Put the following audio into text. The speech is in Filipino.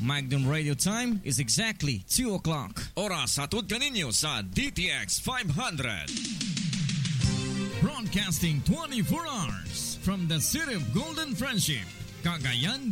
Magnum Radio time is exactly 2 o'clock. Oras hatod kaninyo sa DTX 500. Broadcasting 24 hours from the city of Golden Friendship, Cagayan